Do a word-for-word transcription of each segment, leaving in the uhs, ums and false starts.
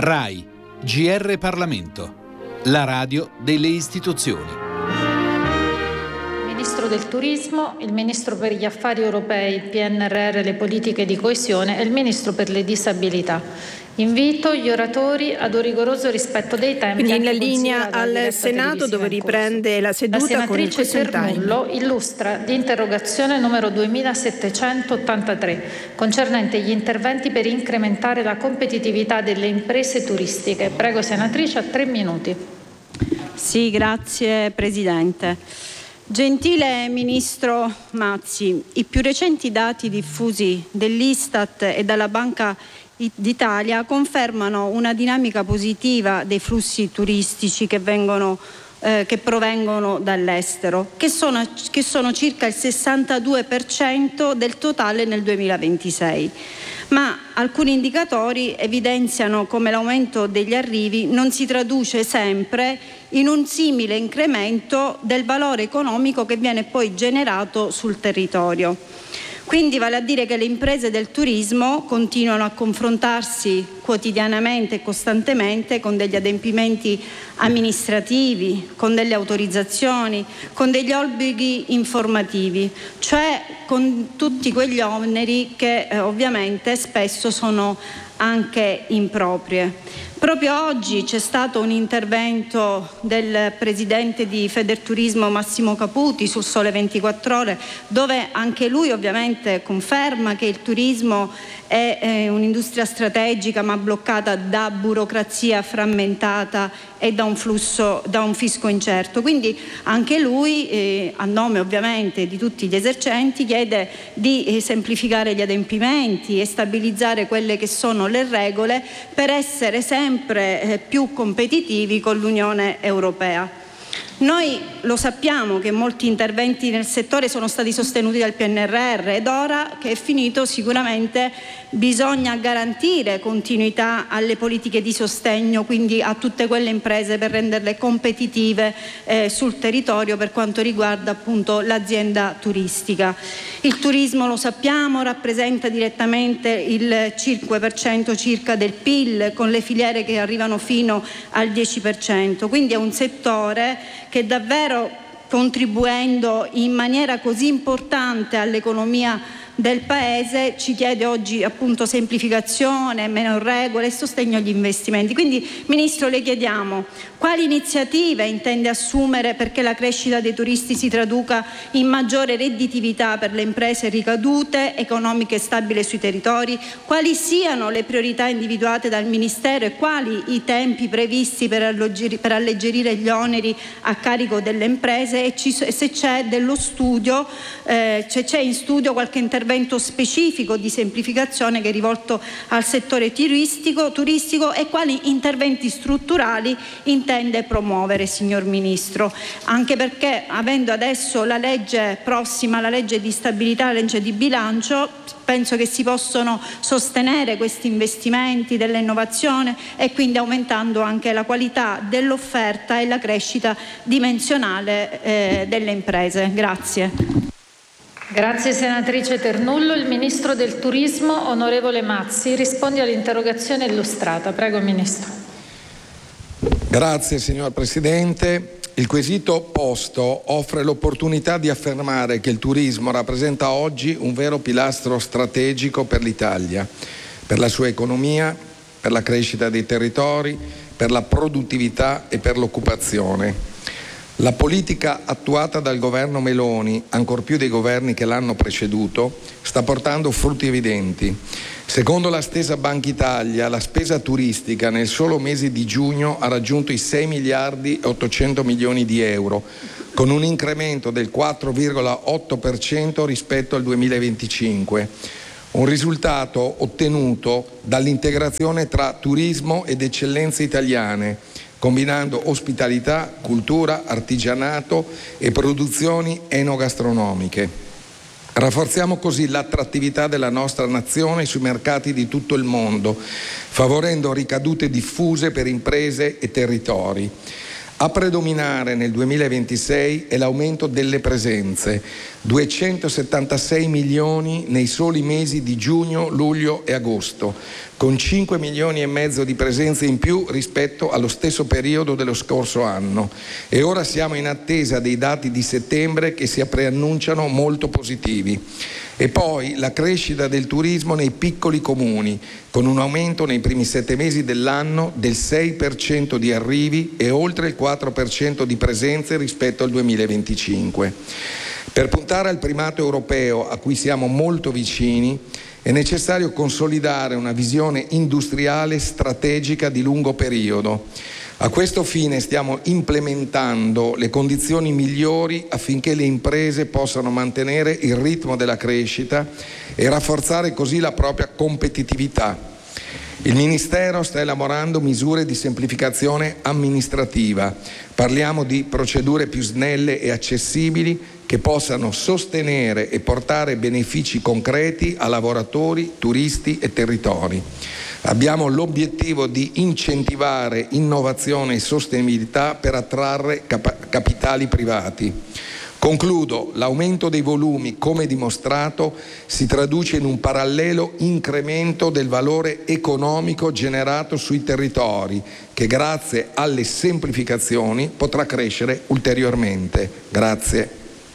RAI, G R Parlamento, la radio delle istituzioni. Il Ministro del Turismo, il Ministro per gli Affari Europei, il P N R R, le politiche di coesione e il Ministro per le disabilità. Invito gli oratori ad un rigoroso rispetto dei tempi. Quindi in linea al Senato, dove riprende la seduta la con il question time. Ternullo illustra l'interrogazione numero duemilasettecentottantatré concernente gli interventi per incrementare la competitività delle imprese turistiche. Prego senatrice, a tre minuti. Sì, grazie Presidente. Gentile Ministro Mazzi, i più recenti dati diffusi dell'Istat e dalla Banca d'Italia confermano una dinamica positiva dei flussi turistici che vengono eh, che provengono dall'estero, che sono, che sono circa il sessantadue per cento del totale nel duemilaventisei. Ma alcuni indicatori evidenziano come l'aumento degli arrivi non si traduce sempre in un simile incremento del valore economico che viene poi generato sul territorio. Quindi vale a dire che le imprese del turismo continuano a confrontarsi quotidianamente e costantemente con degli adempimenti amministrativi, con delle autorizzazioni, con degli obblighi informativi, cioè con tutti quegli oneri che eh, ovviamente spesso sono anche improprie. Proprio oggi c'è stato un intervento del presidente di Federturismo Massimo Caputi sul Sole ventiquattro Ore, dove anche lui ovviamente conferma che il turismo è eh, un'industria strategica ma bloccata da burocrazia frammentata e da un flusso, da un fisco incerto. Quindi anche lui, eh, a nome ovviamente di tutti gli esercenti, chiede di eh, semplificare gli adempimenti e stabilizzare quelle che sono le regole per essere sempre eh, più competitivi con l'Unione Europea. Noi lo sappiamo che molti interventi nel settore sono stati sostenuti dal P N R R ed ora che è finito sicuramente bisogna garantire continuità alle politiche di sostegno, quindi a tutte quelle imprese per renderle competitive eh, sul territorio per quanto riguarda appunto l'azienda turistica. Il turismo, lo sappiamo, rappresenta direttamente il cinque per cento circa del P I L, con le filiere che arrivano fino al dieci per cento, quindi è un settore che davvero, contribuendo in maniera così importante all'economia del Paese, ci chiede oggi appunto semplificazione, meno regole e sostegno agli investimenti. Quindi Ministro, le chiediamo quali iniziative intende assumere perché la crescita dei turisti si traduca in maggiore redditività per le imprese ricadute, economiche stabili sui territori, quali siano le priorità individuate dal Ministero e quali i tempi previsti per alleggerire, per alleggerire gli oneri a carico delle imprese e ci, se c'è dello studio, eh, se c'è in studio qualche intervento specifico di semplificazione che è rivolto al settore turistico, turistico e quali interventi strutturali intende promuovere, signor Ministro, anche perché avendo adesso la legge prossima, la legge di stabilità, la legge di bilancio, penso che si possono sostenere questi investimenti dell'innovazione e quindi aumentando anche la qualità dell'offerta e la crescita dimensionale eh, delle imprese. Grazie. Grazie senatrice Ternullo. Il Ministro del Turismo, onorevole Mazzi, risponde all'interrogazione illustrata. Prego Ministro. Grazie signor Presidente. Il quesito posto offre l'opportunità di affermare che il turismo rappresenta oggi un vero pilastro strategico per l'Italia, per la sua economia, per la crescita dei territori, per la produttività e per l'occupazione. La politica attuata dal governo Meloni, ancor più dei governi che l'hanno preceduto, sta portando frutti evidenti. Secondo la stessa Banca Italia, la spesa turistica nel solo mese di giugno ha raggiunto i sei miliardi e ottocento milioni di euro, con un incremento del quattro virgola otto per cento rispetto al duemilaventicinque. Un risultato ottenuto dall'integrazione tra turismo ed eccellenze italiane, combinando ospitalità, cultura, artigianato e produzioni enogastronomiche. Rafforziamo così l'attrattività della nostra nazione sui mercati di tutto il mondo, favorendo ricadute diffuse per imprese e territori. A predominare nel duemilaventisei è l'aumento delle presenze, duecentosettantasei milioni nei soli mesi di giugno, luglio e agosto, con cinque milioni e mezzo di presenze in più rispetto allo stesso periodo dello scorso anno. E ora siamo in attesa dei dati di settembre che si preannunciano molto positivi. E poi la crescita del turismo nei piccoli comuni, con un aumento nei primi sette mesi dell'anno del sei per cento di arrivi e oltre il quattro per cento di presenze rispetto al duemilaventicinque. Per puntare al primato europeo, a cui siamo molto vicini, è necessario consolidare una visione industriale strategica di lungo periodo. A questo fine stiamo implementando le condizioni migliori affinché le imprese possano mantenere il ritmo della crescita e rafforzare così la propria competitività. Il Ministero sta elaborando misure di semplificazione amministrativa. Parliamo di procedure più snelle e accessibili che possano sostenere e portare benefici concreti a lavoratori, turisti e territori. Abbiamo l'obiettivo di incentivare innovazione e sostenibilità per attrarre cap- capitali privati. Concludo, l'aumento dei volumi, come dimostrato, si traduce in un parallelo incremento del valore economico generato sui territori, che grazie alle semplificazioni potrà crescere ulteriormente. Grazie.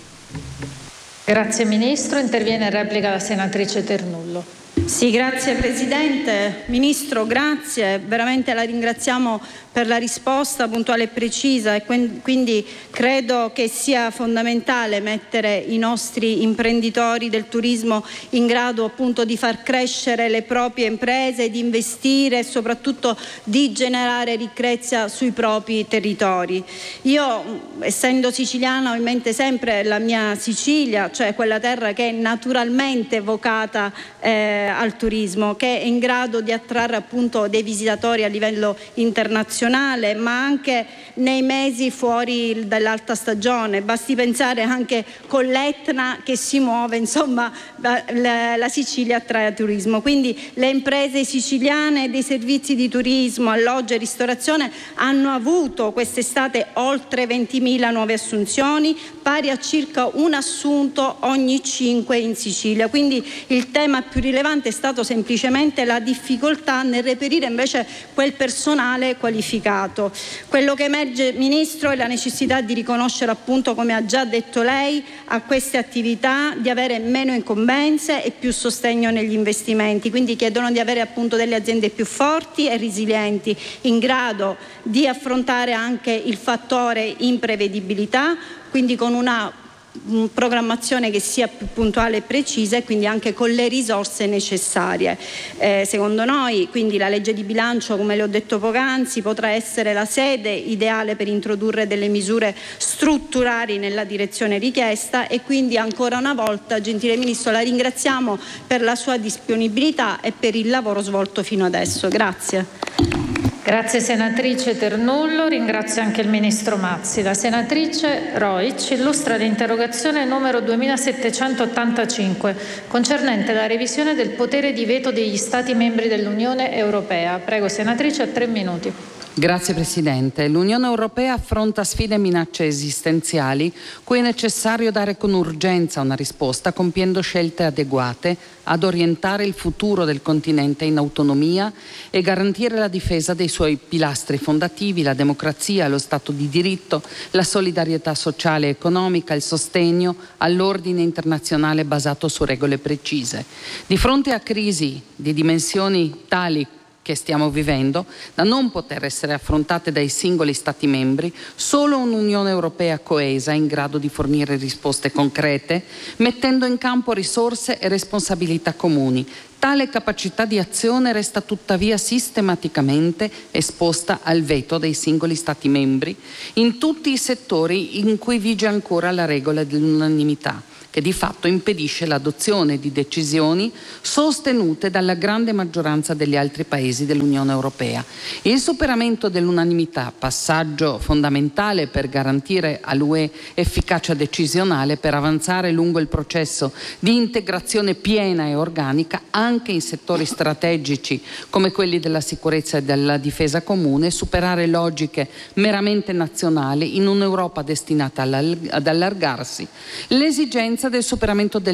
Grazie Ministro. Interviene in replica la senatrice Ternullo. Sì, grazie Presidente. Ministro, grazie, veramente la ringraziamo per la risposta puntuale e precisa e quindi credo che sia fondamentale mettere i nostri imprenditori del turismo in grado appunto di far crescere le proprie imprese, di investire e soprattutto di generare ricchezza sui propri territori. Io, essendo siciliana, ho in mente sempre la mia Sicilia, cioè quella terra che è naturalmente vocata eh, al turismo, che è in grado di attrarre appunto dei visitatori a livello internazionale, ma anche nei mesi fuori dall'alta stagione. Basti pensare anche con l'Etna che si muove, insomma la, la Sicilia attrae turismo. Quindi le imprese siciliane dei servizi di turismo, alloggio e ristorazione hanno avuto quest'estate oltre ventimila nuove assunzioni, pari a circa un assunto ogni cinque in Sicilia. Quindi il tema più rilevante è stato semplicemente la difficoltà nel reperire invece quel personale qualificato. Quello che emerge, Ministro, è la necessità di riconoscere appunto, come ha già detto lei, a queste attività di avere meno incombenze e più sostegno negli investimenti. Quindi chiedono di avere appunto delle aziende più forti e resilienti, in grado di affrontare anche il fattore imprevedibilità, quindi con una programmazione che sia più puntuale e precisa e quindi anche con le risorse necessarie. Eh, secondo noi quindi la legge di bilancio, come le ho detto poc'anzi, potrà essere la sede ideale per introdurre delle misure strutturali nella direzione richiesta e quindi ancora una volta, gentile Ministro, la ringraziamo per la sua disponibilità e per il lavoro svolto fino adesso. Grazie. Grazie senatrice Ternullo, ringrazio anche il Ministro Mazzi. La senatrice Rojc illustra l'interrogazione numero duemilasettecentottantacinque concernente la revisione del potere di veto degli Stati membri dell'Unione Europea. Prego senatrice, a tre minuti. Grazie Presidente. L'Unione Europea affronta sfide e minacce esistenziali cui è necessario dare con urgenza una risposta compiendo scelte adeguate ad orientare il futuro del continente in autonomia e garantire la difesa dei suoi pilastri fondativi, la democrazia, lo Stato di diritto, la solidarietà sociale e economica, il sostegno all'ordine internazionale basato su regole precise. Di fronte a crisi di dimensioni tali che stiamo vivendo, da non poter essere affrontate dai singoli Stati membri, solo un'Unione Europea coesa è in grado di fornire risposte concrete, mettendo in campo risorse e responsabilità comuni. Tale capacità di azione resta tuttavia sistematicamente esposta al veto dei singoli Stati membri in tutti i settori in cui vige ancora la regola dell'unanimità. che di fatto impedisce l'adozione di decisioni sostenute dalla grande maggioranza degli altri paesi dell'Unione Europea. Il superamento dell'unanimità, passaggio fondamentale per garantire all'U E efficacia decisionale per avanzare lungo il processo di integrazione piena e organica anche in settori strategici come quelli della sicurezza e della difesa comune, superare logiche meramente nazionali in un'Europa destinata ad allargarsi, l'esigenza del superamento del